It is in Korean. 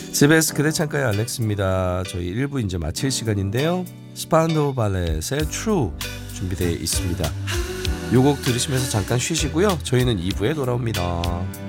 CBS 그대 창가의 알렉스입니다. 저희 1부 이제 마칠 시간인데요. 스판도우 발렛의 True 준비되어 있습니다. 요 곡 들으시면서 잠깐 쉬시고요. 저희는 2부에 돌아옵니다.